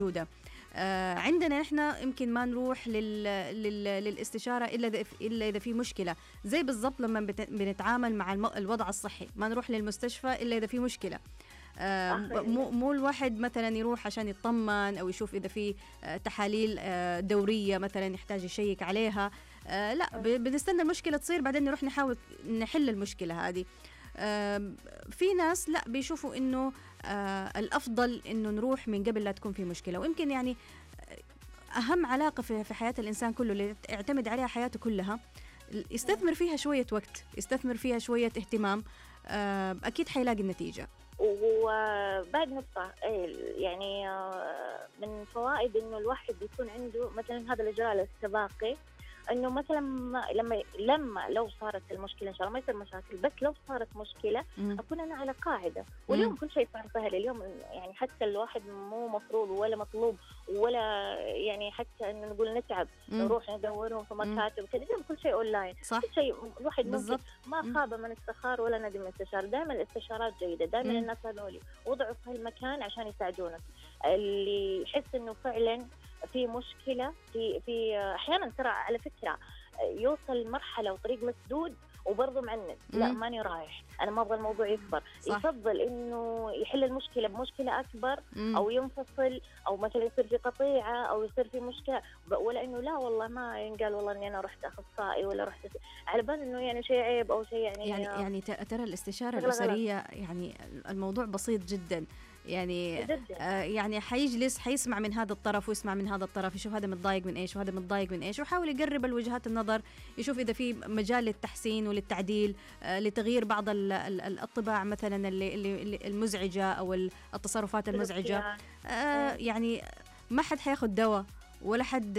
موجودة. عندنا إحنا يمكن ما نروح للاستشارة إلا إذا في مشكلة، زي بالضبط لما بنتعامل مع الوضع الصحي ما نروح للمستشفى إلا إذا في مشكلة. مو الواحد مثلا يروح عشان يطمن أو يشوف إذا في تحاليل دورية مثلا يحتاج يشيك عليها. لا، بنستنى المشكلة تصير بعدين نروح نحاول نحل المشكلة هذه. في ناس لا بيشوفوا إنه الأفضل إنه نروح من قبل لا تكون في مشكلة. ويمكن يعني أهم علاقة في حياة الإنسان كله اللي يعتمد عليها حياته كلها، يستثمر فيها شوية وقت، يستثمر فيها شوية اهتمام، أكيد حيلاقي النتيجة. وبعد نقطة يعني من فوائد إنه الواحد يكون عنده مثلا هذا الإجراء الاستباقي، إنه مثلا لما لو صارت المشكلة إن شاء الله ما يصير مشاكل، بس لو صارت مشكلة أكون أنا على قاعدة. واليوم كل شيء صار سهل اليوم، يعني حتى الواحد مو مفروض ولا مطلوب ولا يعني حتى إنه نقول نتعب نروح ندورهم في مكاتب كذا. اليوم كل شيء أونلاين، كل شيء الواحد ممكن ما خاب من استخار ولا ندم من استشار. دائما الاستشارات جيدة، دائما الناس هذول وضعوا في هالمكان عشان يساعدونك. اللي يحس إنه فعلا في مشكلة في أحيانا ترى على فكرة يوصل مرحلة وطريق مسدود وبرضه معند، لا ماني رايح، أنا ما أبغى الموضوع يكبر. يفضل إنه يحل المشكلة بمشكلة أكبر أو ينفصل أو مثلا يصير في قطيعة أو يصير في مشكلة، ولا إنه لا والله ما ينقال والله إني أنا رحت أخصائي ولا رحت على بال إنه يعني شيء عيب أو شيء يعني ترى الاستشارة الأسرية يعني الموضوع بسيط جدا. يعني يعني حيجلس حيسمع من هذا الطرف ويسمع من هذا الطرف، يشوف هذا متضايق من ايش وهذا متضايق من ايش، ويحاول يقرب الوجهات النظر، يشوف اذا في مجال للتحسين وللتعديل، لتغيير بعض الطباع مثلا اللي المزعجة او التصرفات المزعجة. يعني ما حد حياخد دواء ولا حد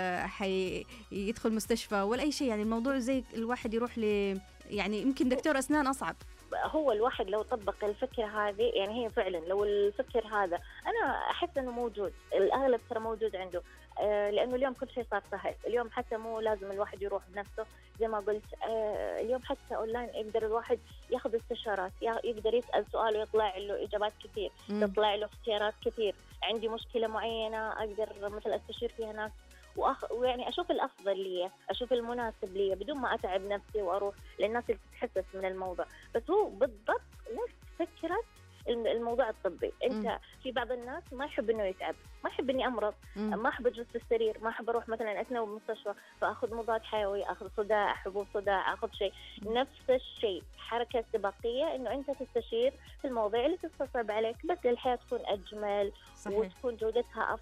حيدخل مستشفى ولا اي شيء. يعني الموضوع زي الواحد يروح يعني يمكن دكتور اسنان اصعب. هو الواحد لو طبق الفكرة هذه، يعني هي فعلا لو الفكر هذا أنا أحس أنه موجود، الأغلب ترى موجود عنده. لأنه اليوم كل شيء صار سهل. اليوم حتى مو لازم الواحد يروح بنفسه زي ما قلت. اليوم حتى أونلاين يقدر الواحد ياخذ استشارات، يقدر يسأل سؤال ويطلع له إجابات كثير، يطلع له اختيارات كثير. عندي مشكلة معينة أقدر مثل أستشير فيها ناس ويعني أشوف الأفضل لي، أشوف المناسب لي بدون ما أتعب نفسي وأروح للناس اللي تتحسس من الموضوع. بس هو بالضبط نفس فكرة الموضوع الطبي. أنت في بعض الناس ما يحب إنه يتعب، ما يحب إني أمرض، ما أحب أجلس في السرير، ما أحب أروح مثلا أتناول بالمستشفى فأخذ مضاد حيوي، أخذ صداع، حبوب صداع، أخذ شيء. نفس الشيء حركة استباقية، إنه أنت تستشير في المواضيع اللي تستصعب عليك بس للحياة تكون أجمل. صحيح. وتكون جودتها